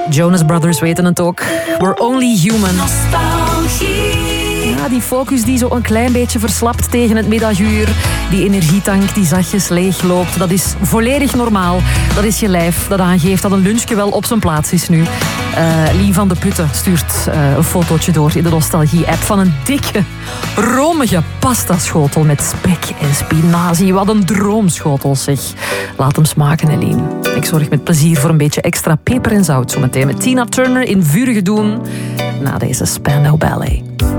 Jonas Brothers weten het ook. We're only human. Ja, die focus die zo een klein beetje verslapt tegen het middaguur. Die energietank die zachtjes leegloopt. Dat is volledig normaal. Dat is je lijf dat aangeeft dat een lunchje wel op zijn plaats is nu. Lien van de Putten stuurt een fotootje door in de Nostalgie-app van een dikke, romige pastaschotel met spek en spinazie. Wat een droomschotel, zeg. Laat hem smaken, hè, Lien. Ik zorg met plezier voor een beetje extra peper en zout zometeen met Tina Turner in Vurige Doen na deze Spandau Ballet.